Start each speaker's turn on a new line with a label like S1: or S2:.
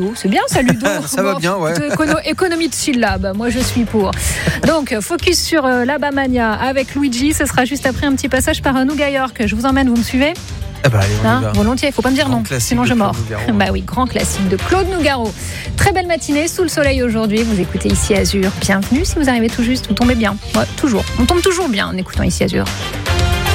S1: Ludo. C'est bien ça, Ludo.
S2: Ça va bien, ouais.
S1: Économie de syllabes, moi je suis pour. Donc, focus sur l'Abamania avec Luigi. Ce sera juste après un petit passage par Nougat York. Je vous emmène, vous me suivez ?
S2: Allez, on y va.
S1: Volontiers, il ne faut pas me dire
S2: Grand
S1: non, sinon je mords. Bah oui, grand classique de Claude Nougaro. Très belle matinée, sous le soleil aujourd'hui. Vous écoutez Ici Azur. Bienvenue si vous arrivez tout juste, vous tombez bien. Ouais, toujours. On tombe toujours bien en écoutant Ici Azur.